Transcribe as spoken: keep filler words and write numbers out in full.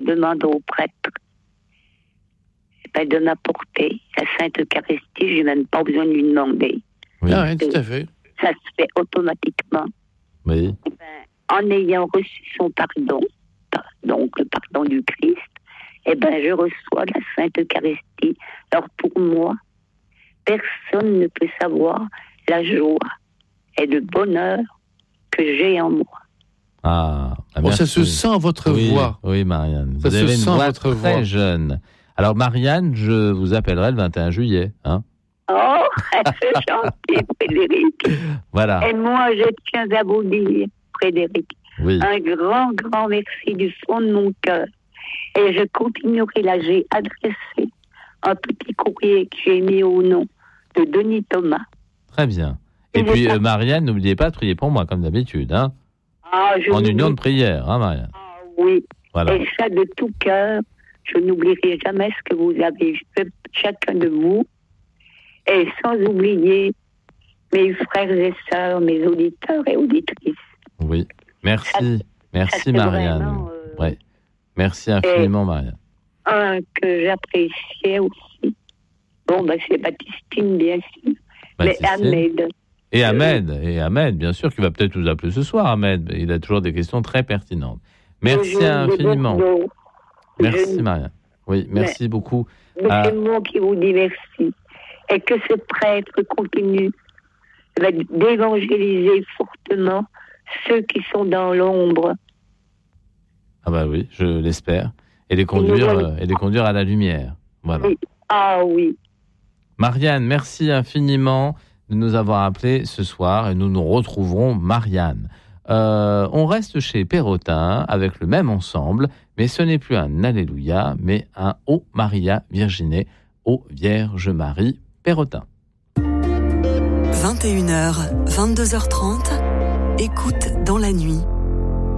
demande au prêtre ben, de m'apporter la Sainte Eucharistie. Je n'ai même pas besoin de lui demander. Oui, ah, oui tout à fait. Ça se fait automatiquement. Oui. Ben, en ayant reçu son pardon, donc le pardon du Christ, eh ben, je reçois la Sainte Eucharistie. Alors pour moi, personne ne peut savoir la joie et le bonheur que j'ai en moi. Ah, oh, ça se sent à votre oui, voix. Oui, Marianne. Vous ça avez se une voix votre très voix. jeune. Alors, Marianne, je vous appellerai le vingt et un juillet. Hein oh, c'est gentil, Frédéric. Voilà. Et moi, je tiens à vous dire, Frédéric, oui. un grand, grand merci du fond de mon cœur. Et je continuerai là, j'ai adressé un petit courrier que j'ai mis au nom de Denis Thomas. Très bien. Et, Et puis, euh, Marianne, n'oubliez pas de prier pour moi, comme d'habitude. Hein ah, je en union de prière, hein, Marianne. Ah, oui. Voilà. Et ça, de tout cœur, je n'oublierai jamais ce que vous avez fait, chacun de vous. Et sans oublier mes frères et sœurs, mes auditeurs et auditrices. Oui. Merci. Ça, Merci, ça Marianne. Vraiment, euh... ouais. Merci infiniment, Marianne. Un que j'appréciais aussi. Bon, ben, c'est Baptistine, bien sûr. Baptistine. Mais Ahmed. Et Ahmed, et Ahmed, bien sûr, qui va peut-être vous appeler ce soir, Ahmed. Il a toujours des questions très pertinentes. Merci je, infiniment. Je, merci, je, Marianne. Oui, merci mais, beaucoup. Mais ah. C'est moi qui vous dis merci. Et que ce prêtre continue d'évangéliser fortement ceux qui sont dans l'ombre. Ah bah oui, je l'espère. Et les conduire, euh, et les conduire à la lumière. Voilà. Oui. Ah oui. Marianne, merci infiniment de nous avoir appelés ce soir et nous nous retrouverons, Marianne. Euh, on reste chez Perrotin avec le même ensemble, mais ce n'est plus un Alléluia, mais un Ô Maria Virgine, Ô Vierge Marie Perrotin. vingt et une heures, vingt-deux heures trente, écoute dans la nuit.